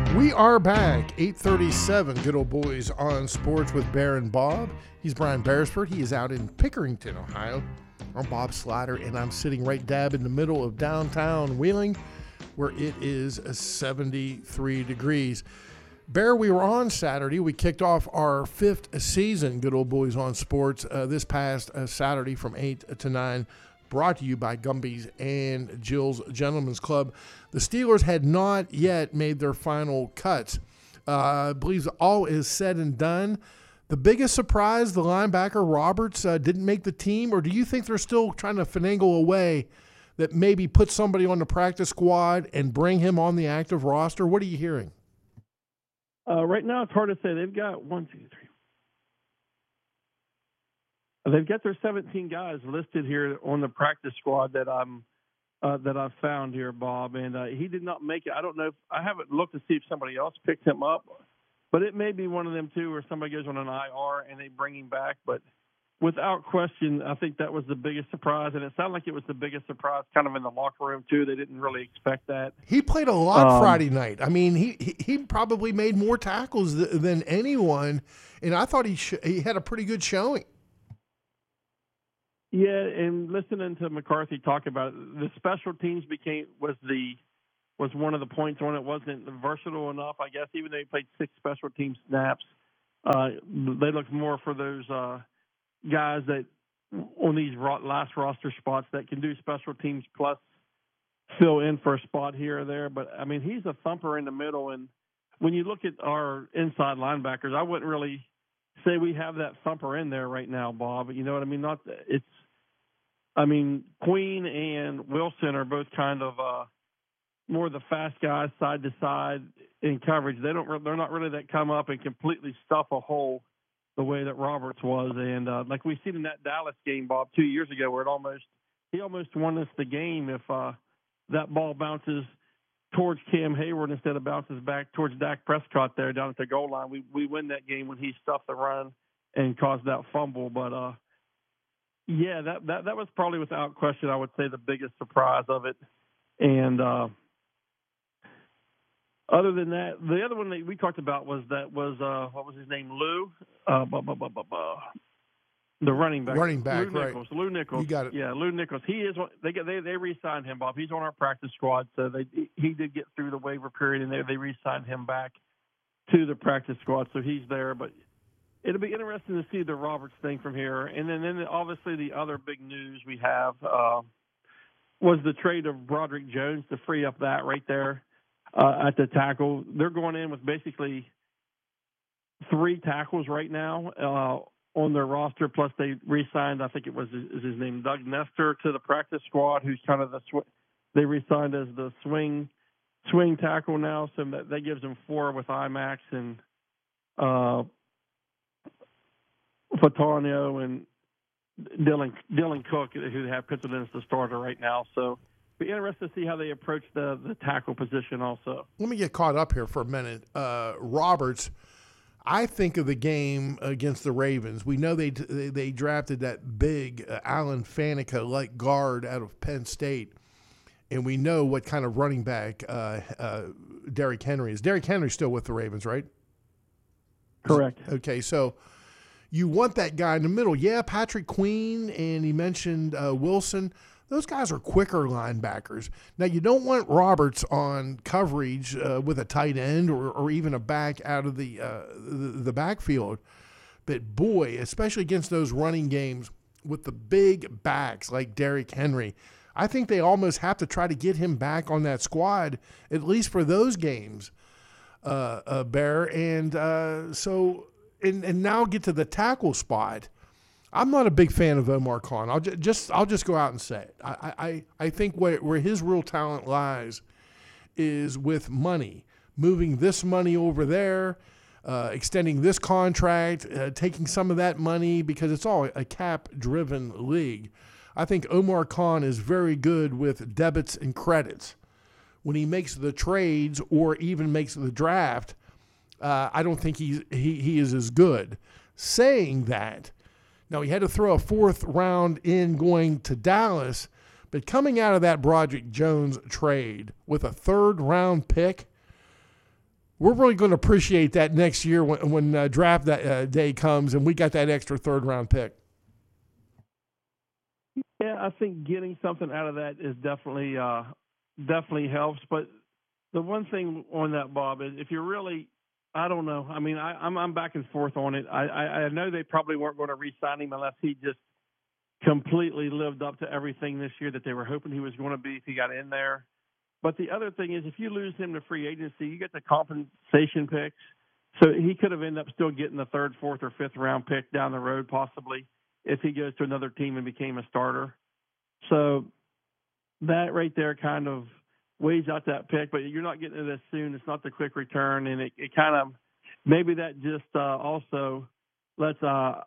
We are back, 8:37, Good Old Boys on Sports with Bear and Bob. He's Brian Beresford. He is out in Pickerington, Ohio. I'm Bob Slider, and I'm sitting right dab in the middle of downtown Wheeling, where it is 73 degrees. Bear, we were on Saturday. We kicked off our fifth season, Good Old Boys on Sports, this past Saturday from 8 to 9. Brought to you by Gumby's and Jill's Gentlemen's Club. The Steelers had not yet made their final cuts. I believe all is said and done. The biggest surprise, the linebacker Roberts didn't make the team, or do you think they're still trying to finagle a way that maybe put somebody on the practice squad and bring him on the active roster? What are you hearing? Right now, it's hard to say. They've got 1, 2, 3. They've got their 17 guys listed here on the practice squad that I've found here, Bob. And he did not make it. I don't know. I haven't looked to see if somebody else picked him up, but it may be one of them too, where somebody goes on an IR and they bring him back. But without question, I think that was the biggest surprise, and it sounded like it was the biggest surprise kind of in the locker room too. They didn't really expect that. He played a lot Friday night. I mean, he probably made more tackles than anyone, and I thought he had a pretty good showing. Yeah, and listening to McCarthy talk about it, the special teams was one of the points on it. Wasn't versatile enough, I guess. Even though he played 6 special team snaps, they look more for those guys that on these last roster spots that can do special teams plus fill in for a spot here or there. But I mean, he's a thumper in the middle, and when you look at our inside linebackers, I wouldn't really say we have that thumper in there right now, Bob. You know what I mean? Queen and Wilson are both kind of more of the fast guys, side to side in coverage. They're not really that come up and completely stuff a hole the way that Roberts was. And like we seen in that Dallas game, Bob, 2 years ago, where he almost won us the game if that ball bounces towards Cam Hayward instead of bounces back towards Dak Prescott there down at the goal line. We win that game when he stuffed the run and caused that fumble. But yeah, that was probably without question, I would say, the biggest surprise of it. And other than that, the other one that we talked about was what was his name? Lou, the running back. Running back, Lou right? Nichols. Lou Nichols. You got it. Yeah, Lou Nichols. He is. They re-signed him, Bob. He's on our practice squad, so he did get through the waiver period, and they re-signed him back to the practice squad, so he's there. But it'll be interesting to see the Roberts thing from here. And then obviously the other big news we have was the trade of Broderick Jones to free up that right there at the tackle. They're going in with basically 3 tackles right now on their roster, plus they re-signed, I think it was his name, Doug Nestor, to the practice squad, who's kind of they re-signed as the swing tackle now, so that gives them 4 with IMAX and Fatanio and Dylan Cook, who have penciled in as the starter right now. So be interested to see how they approach the tackle position also. Let me get caught up here for a minute. Roberts, I think of the game against the Ravens. We know they drafted that big Alan Faneca-like guard out of Penn State, and we know what kind of running back Derrick Henry is. Derrick Henry's still with the Ravens, right? Correct. Okay, so you want that guy in the middle. Yeah, Patrick Queen, and he mentioned Wilson. Those guys are quicker linebackers. Now, you don't want Roberts on coverage with a tight end or even a back out of the backfield. But, boy, especially against those running games with the big backs like Derrick Henry, I think they almost have to try to get him back on that squad, at least for those games, Bear. And so now get to the tackle spot. I'm not a big fan of Omar Khan. I'll just go out and say it. I think where his real talent lies is with money, moving this money over there, extending this contract, taking some of that money, because it's all a cap-driven league. I think Omar Khan is very good with debits and credits. When he makes the trades or even makes the draft, I don't think he is as good. Saying that, now, he had to throw a 4th round in going to Dallas, but coming out of that Broderick Jones trade with a 3rd round pick, we're really going to appreciate that next year when draft day comes and we got that extra third-round pick. Yeah, I think getting something out of that is definitely helps. But the one thing on that, Bob, is if you're really, I don't know. I mean, I'm back and forth on it. I know they probably weren't going to re-sign him unless he just completely lived up to everything this year that they were hoping he was going to be if he got in there. But the other thing is, if you lose him to free agency, you get the compensation picks. So he could have ended up still getting the third, fourth, or fifth round pick down the road, possibly, if he goes to another team and became a starter. So that right there kind of weighs out that pick, but you're not getting it as soon. It's not the quick return, and it kind of maybe that just also lets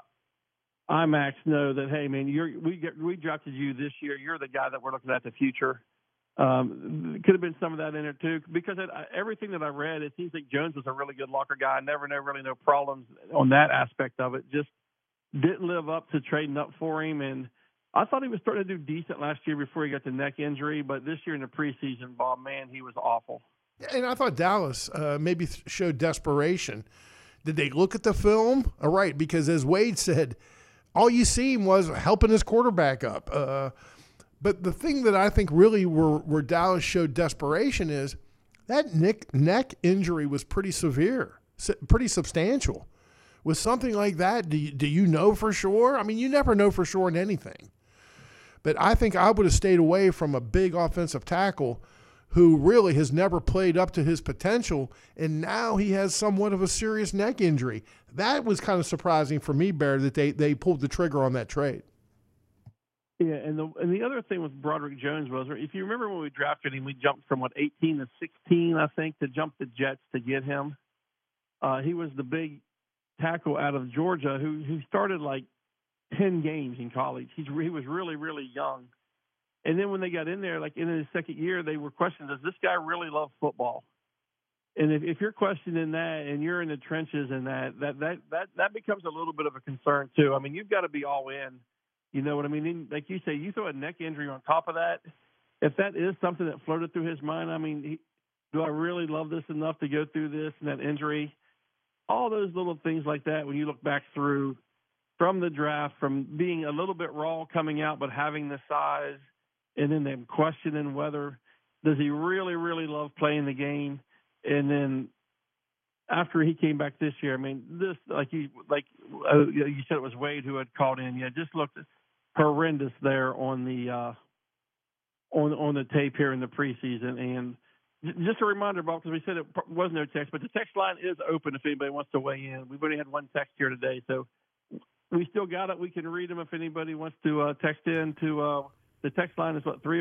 IMAX know that, hey, man, we drafted you this year. You're the guy that we're looking at the future. Could have been some of that in there too, because everything that I read, it seems like Jones was a really good locker guy. Really no problems on that aspect of it. Just didn't live up to trading up for him, and I thought he was starting to do decent last year before he got the neck injury. But this year in the preseason, Bob, man, he was awful. And I thought Dallas maybe showed desperation. Did they look at the film? All right, because as Wade said, all you seen was helping his quarterback up. But the thing that I think really where Dallas showed desperation is that neck injury was pretty severe, pretty substantial. With something like that, do you know for sure? I mean, you never know for sure in anything. But I think I would have stayed away from a big offensive tackle who really has never played up to his potential, and now he has somewhat of a serious neck injury. That was kind of surprising for me, Bear, that they pulled the trigger on that trade. Yeah, and the other thing with Broderick Jones was, if you remember when we drafted him, we jumped from 18 to 16, I think, to jump the Jets to get him. He was the big tackle out of Georgia who started like 10 games in college. He was really, really young. And then when they got in there, like in his second year, they were questioning, does this guy really love football? And if you're questioning that and you're in the trenches and that becomes a little bit of a concern too. I mean, you've got to be all in. You know what I mean? Like you say, you throw a neck injury on top of that. If that is something that floated through his mind, I mean, do I really love this enough to go through this and that injury? All those little things like that, when you look back through from the draft, from being a little bit raw coming out but having the size, and then them questioning whether does he really, really love playing the game. And then after he came back this year, I mean, this you said it was Wade who had called in. Yeah, just looked horrendous there on the tape here in the preseason. And just a reminder, Bob, because we said it was no text, but the text line is open if anybody wants to weigh in. We've only had one text here today, so we still got it. We can read them if anybody wants to text in to the text line is what,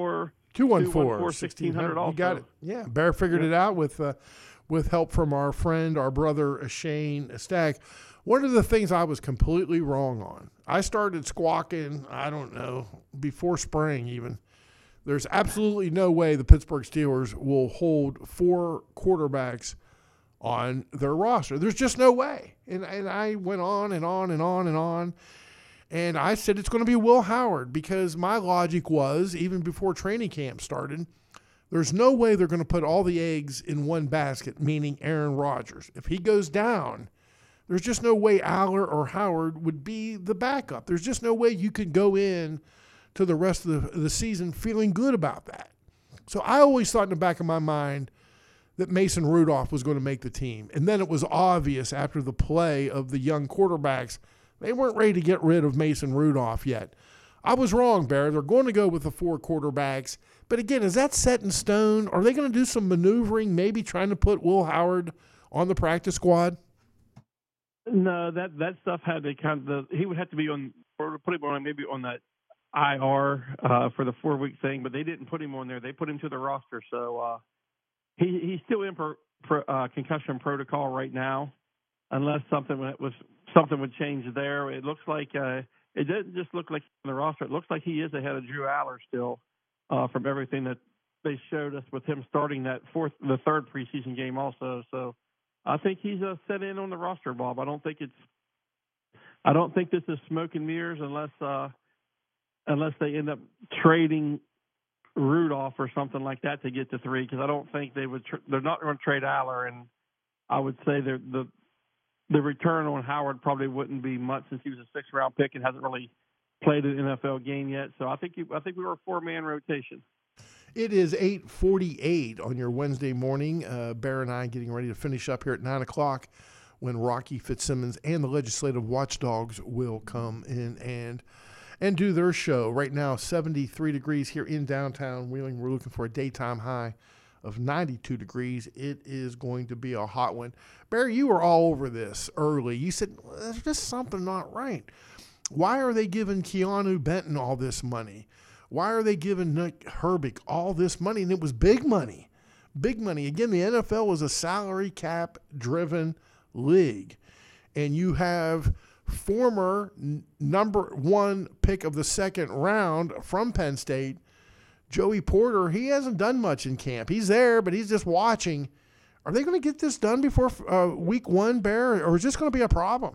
304-214-1600 also. You got it. Yeah, Bear figured it out with help from our friend, our brother, Shane Stack. One of the things I was completely wrong on, I started squawking, I don't know, before spring even. There's absolutely no way the Pittsburgh Steelers will hold 4 quarterbacks on their roster. There's just no way. And I went on and on and on and on. And I said it's going to be Will Howard because my logic was, even before training camp started, there's no way they're going to put all the eggs in one basket, meaning Aaron Rodgers. If he goes down, there's just no way Aller or Howard would be the backup. There's just no way you could go in to the rest of the season feeling good about that. So I always thought in the back of my mind that Mason Rudolph was going to make the team. And then it was obvious after the play of the young quarterbacks, they weren't ready to get rid of Mason Rudolph yet. I was wrong, Bear. They're going to go with the 4 quarterbacks. But again, is that set in stone? Are they going to do some maneuvering, maybe trying to put Will Howard on the practice squad? No, that stuff had to he would have to be on, or put him on maybe on that IR for the 4-week thing, but they didn't put him on there. They put him to the roster. So he's still in concussion protocol right now, unless something would change there. It looks like it doesn't just look like on the roster. It looks like he is ahead of Drew Aller still from everything that they showed us with him starting the 3rd preseason game also. So I think he's set in on the roster, Bob. I don't think this is smoke and mirrors unless they end up trading Rudolph or something like that to get to 3, because I don't think they're not going to trade Aller, and I would say the return on Howard probably wouldn't be much since he was a 6th round pick and hasn't really played an NFL game yet. So I think we were a 4-man rotation. It is 8:48 on your Wednesday morning. Bear and I getting ready to finish up here at 9 o'clock when Rocky Fitzsimmons and the Legislative Watchdogs will come in and do their show. Right now, 73 degrees here in downtown Wheeling. We're looking for a daytime high of 92 degrees. It is going to be a hot one. Barry, you were all over this early. You said, well, there's just something not right. Why are they giving Keanu Benton all this money? Why are they giving Nick Herbig all this money? And it was big money. Big money. Again, the NFL is a salary cap driven league. And you have former number 1 pick of the 2nd round from Penn State, Joey Porter. He hasn't done much in camp. He's there, but he's just watching. Are they going to get this done before week 1, Bear, or is this going to be a problem?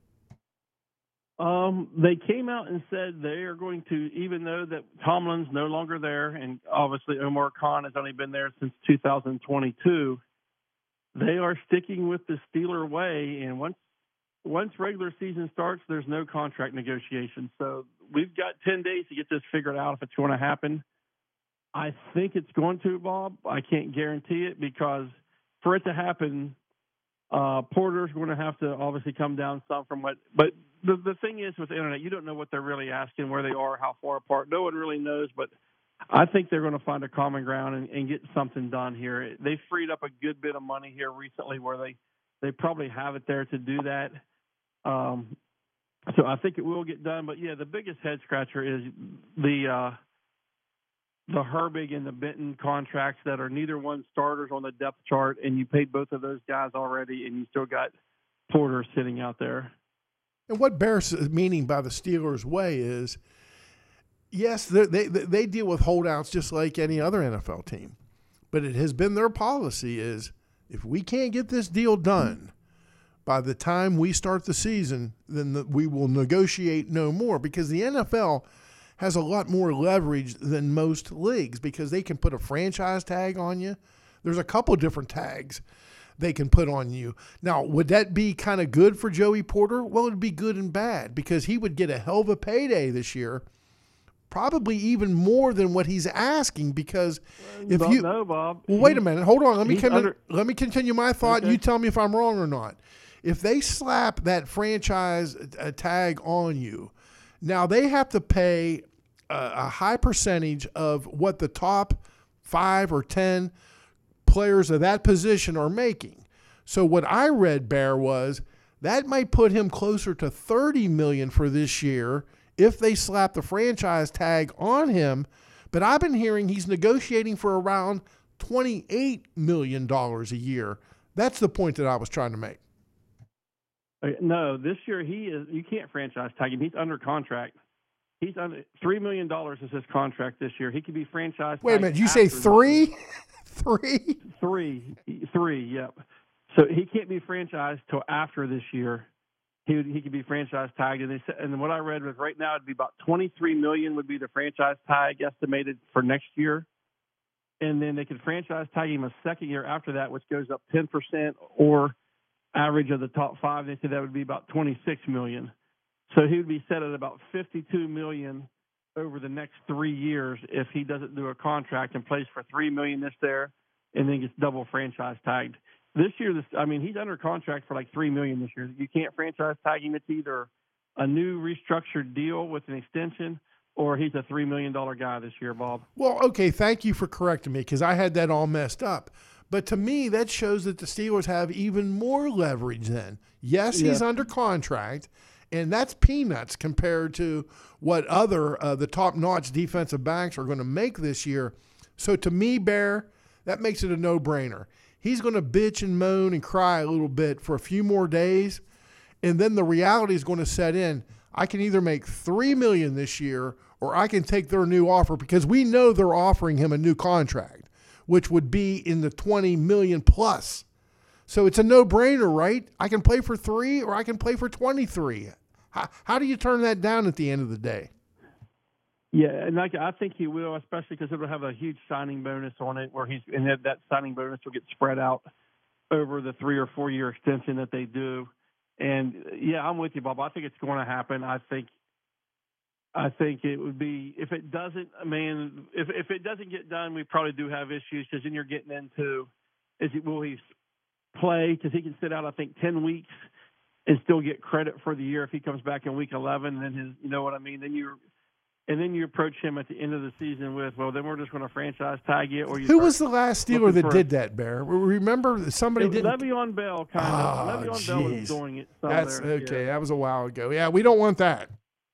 They came out and said they are going to, even though that Tomlin's no longer there, and obviously Omar Khan has only been there since 2022, they are sticking with the Steeler way. And once regular season starts, there's no contract negotiation. So we've got 10 days to get this figured out if it's going to happen. I think it's going to, Bob. I can't guarantee it because for it to happen, Porter's going to have to obviously come down some from what. But the thing is with the internet, you don't know what they're really asking, where they are, how far apart. No one really knows. But I think they're going to find a common ground and get something done here. They freed up a good bit of money here recently where they probably have it there to do that. So I think it will get done. But, yeah, the biggest head scratcher is the Herbig and the Benton contracts that are neither one starters on the depth chart, and you paid both of those guys already, and you still got Porter sitting out there. And what Bear's meaning by the Steelers' way is, yes, they deal with holdouts just like any other NFL team. But it has been their policy is if we can't get this deal done by the time we start the season, then we will negotiate no more because the NFL has a lot more leverage than most leagues because they can put a franchise tag on you. There's a couple different tags they can put on you. Now, would that be kind of good for Joey Porter? Well, it'd be good and bad because he would get a hell of a payday this year, probably even more than what he's asking because if you no, Bob. Well, wait a minute. Hold on. Let me continue my thought. Okay. And you tell me if I'm wrong or not. If they slap that franchise tag on you, now they have to pay a high percentage of what the top 5 or 10 players of that position are making. So what I read, Bear, was that might put him closer to $30 million for this year if they slap the franchise tag on him. But I've been hearing he's negotiating for around $28 million a year. That's the point that I was trying to make. No, this year you can't franchise tag him. He's under contract. He's under $3 million is his contract this year. He could be franchised. Wait a minute, you say 3? 3? 3, yep. So he can't be franchised till after this year. He could be franchise tagged, and what I read was right now it'd be about $23 million would be the franchise tag estimated for next year, and then they could franchise tag him a second year after that, which goes up 10% or average of the top 5. They said that would be about $26 million. So he would be set at about $52 million over the next 3 years if he doesn't do a contract and plays for $3 million this year, and then gets double franchise tagged. This year, he's under contract for like $3 million this year. You can't franchise tag him. It's either a new restructured deal with an extension, or he's a $3 million guy this year, Bob. Well, okay, thank you for correcting me because I had that all messed up. But to me, that shows that the Steelers have even more leverage then. Yes, he's under contract, and that's peanuts compared to what other the top-notch defensive backs are going to make this year. So to me, Bear, that makes it a no-brainer. He's going to bitch and moan and cry a little bit for a few more days, and then the reality is going to set in. I can either make $3 million this year or I can take their new offer because we know they're offering him a new contract, which would be in the $20 million plus. So it's a no-brainer, right? I can play for 3 or I can play for 23. How do you turn that down at the end of the day? Yeah, and I think he will, especially because it will have a huge signing bonus on it, and that signing bonus will get spread out over the 3 or 4 year extension that they do. And yeah, I'm with you, Bob. I think it's going to happen. I think it would be, if it doesn't, man, if it doesn't get done, we probably do have issues, because then you're getting into, will he play? Because he can sit out, I think, 10 weeks and still get credit for the year if he comes back in week 11. Then you know what I mean? Then you approach him at the end of the season with, well, then we're just going to franchise tag you. Or who was the last Steeler that did that, Bear? Remember somebody did. Le'Veon Bell, kind of. Le'Veon Bell was doing it. That's okay. Yeah. That was a while ago. Yeah, we don't want that.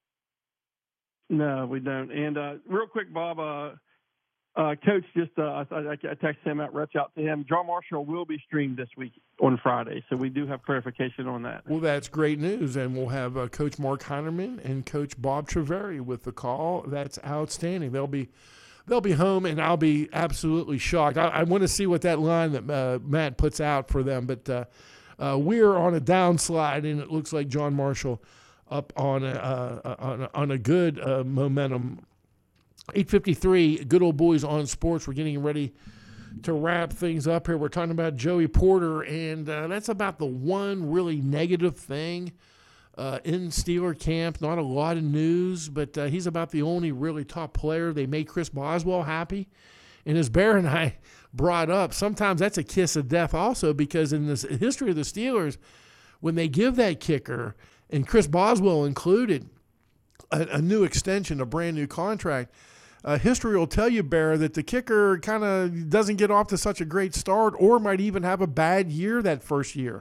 No, we don't. And real quick, Bob, Coach just I texted him out, reach out to him. John Marshall will be streamed this week on Friday, so we do have clarification on that. Well, that's great news, and we'll have Coach Mark Heinerman and Coach Bob Treveri with the call. That's outstanding. They'll be home, and I'll be absolutely shocked. I want to see what that line that Matt puts out for them, but we're on a downslide, and it looks like John Marshall up on a good momentum. 8:53, Good Old Boys on Sports. We're getting ready to wrap things up here. We're talking about Joey Porter, and that's about the one really negative thing in Steeler camp. Not a lot of news, but he's about the only really top player. They made Chris Boswell happy. And as Bear and I brought up, sometimes that's a kiss of death also, because in the history of the Steelers, when they give that kicker, and Chris Boswell included, a new extension, a brand new contract, history will tell you, Bear, that the kicker kind of doesn't get off to such a great start, or might even have a bad year that first year.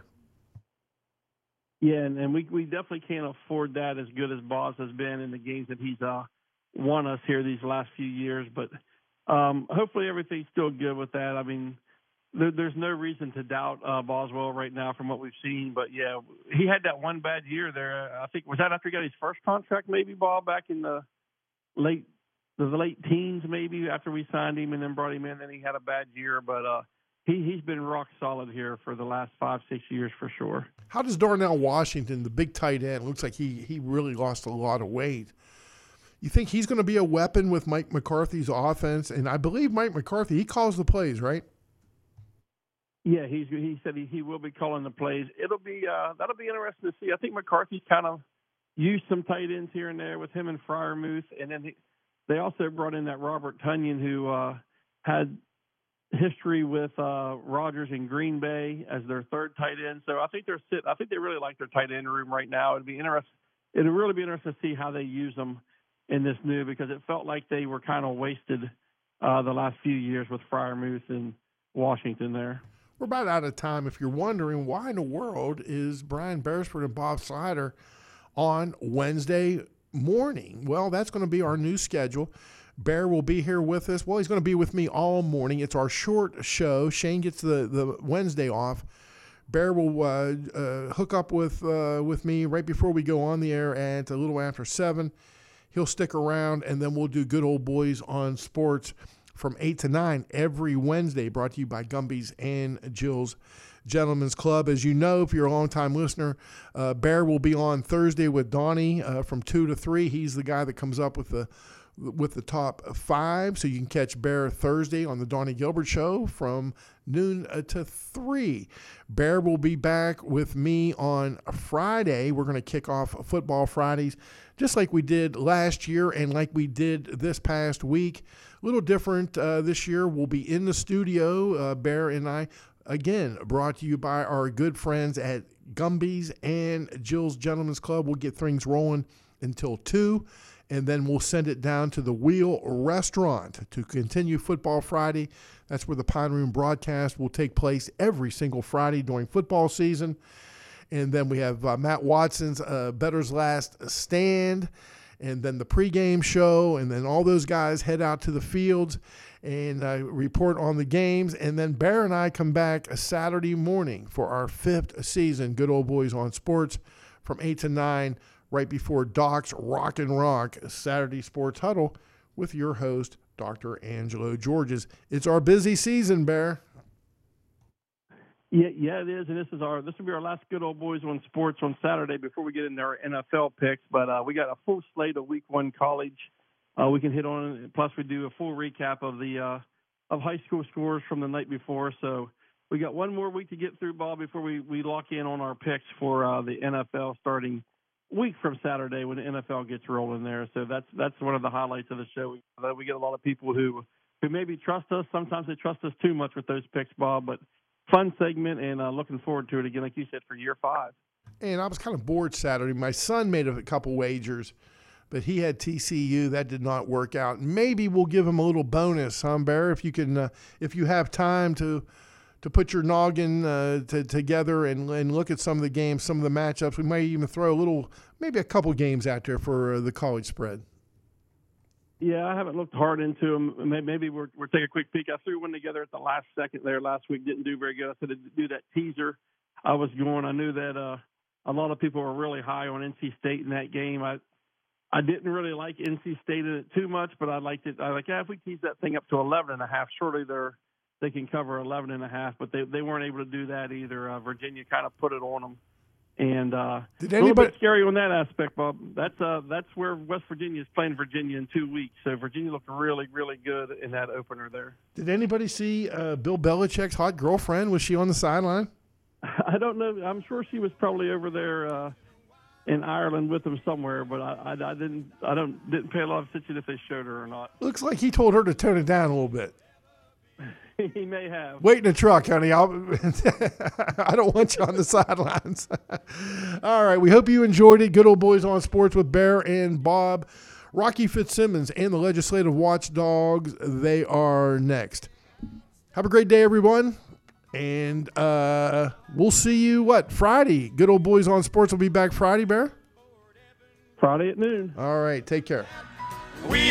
Yeah, and we definitely can't afford that, as good as Boz has been in the games that he's won us here these last few years. But hopefully everything's still good with that. I mean, there's no reason to doubt Boswell right now from what we've seen. But, yeah, he had that one bad year there. I think, was that after he got his first contract maybe, Bob, back in the late teens maybe, after we signed him and then brought him in? Then he had a bad year. But he's been rock solid here for the last 5-6 years for sure. How does Darnell Washington, the big tight end, looks like he really lost a lot of weight. You think he's going to be a weapon with Mike McCarthy's offense? And I believe Mike McCarthy, he calls the plays, right? Yeah, he said he will be calling the plays. It'll be that'll be interesting to see. I think McCarthy kind of used some tight ends here and there with him and Freiermuth, and then they also brought in that Robert Tonyan, who had history with Rodgers in Green Bay as their third tight end. So I think they really like their tight end room right now. It'll really be interesting to see how they use them in this new, because it felt like they were kind of wasted the last few years with Freiermuth and Washington there. We're about out of time. If you're wondering why in the world is Brian Beresford and Bob Slider on Wednesday morning, well, that's going to be our new schedule. Bear will be here with us. Well, he's going to be with me all morning. It's our short show. Shane gets the Wednesday off. Bear will hook up with me right before we go on the air at a little after 7. He'll stick around, and then we'll do Good Old Boys on Sports from 8 to 9 every Wednesday, brought to you by Gumby's and Jill's Gentlemen's Club. As you know, if you're a longtime listener, Bear will be on Thursday with Donnie from 2 to 3. He's the guy that comes up with the top 5. So you can catch Bear Thursday on the Donnie Gilbert Show from noon to 3. Bear will be back with me on Friday. We're going to kick off Football Fridays just like we did last year and like we did this past week. A little different this year. We'll be in the studio, Bear and I, again, brought to you by our good friends at Gumby's and Jill's Gentlemen's Club. We'll get things rolling until 2, and then we'll send it down to the Wheel Restaurant to continue Football Friday. That's where the Pine Room broadcast will take place every single Friday during football season. And then we have Matt Watson's Bettor's Last Stand, and then the pregame show, and then all those guys head out to the fields and report on the games. And then Bear and I come back a Saturday morning for our 5th season, Good Old Boys on Sports, from 8 to 9, right before Doc's Rock and Rock Saturday Sports Huddle with your host, Dr. Angelo Georges. It's our busy season, Bear. Yeah, it is, and this will be our last Good Old Boys on Sports on Saturday before we get into our NFL picks. But we got a full slate of Week 1 college we can hit on, plus we do a full recap of the of high school scores from the night before. So we got one more week to get through, Bob, before we lock in on our picks for the NFL starting week from Saturday when the NFL gets rolling there. So that's one of the highlights of the show. We get a lot of people who maybe trust us. Sometimes they trust us too much with those picks, Bob, but fun segment, and looking forward to it again, like you said, for year 5. And I was kind of bored Saturday. My son made a couple wagers, but he had TCU. That did not work out. Maybe we'll give him a little bonus, Bear, if you can, if you have time to put your noggin together and look at some of the games, some of the matchups. We might even throw maybe a couple games out there for the college spread. Yeah, I haven't looked hard into them. Maybe we'll take a quick peek. I threw one together at the last second there last week. Didn't do very good. I said to do that teaser. I was going. I knew that a lot of people were really high on NC State in that game. I didn't really like NC State in it too much, but I liked it. I like, if we tease that thing up to 11.5, surely they can cover 11.5. But they weren't able to do that either. Virginia kind of put it on them. And did a little bit scary on that aspect, Bob. That's where West Virginia is playing Virginia in 2 weeks. So Virginia looked really, really good in that opener there. Did anybody see Bill Belichick's hot girlfriend? Was she on the sideline? I don't know. I'm sure she was probably over there in Ireland with him somewhere, but I didn't pay a lot of attention if they showed her or not. Looks like he told her to tone it down a little bit. He may have. Wait in the truck, honey. I don't want you on the sidelines. All right. We hope you enjoyed it. Good Old Boys on Sports with Bear and Bob. Rocky Fitzsimmons and the Legislative Watchdogs, they are next. Have a great day, everyone. And we'll see you, Friday? Good Old Boys on Sports will be back Friday, Bear? Friday at noon. All right. Take care.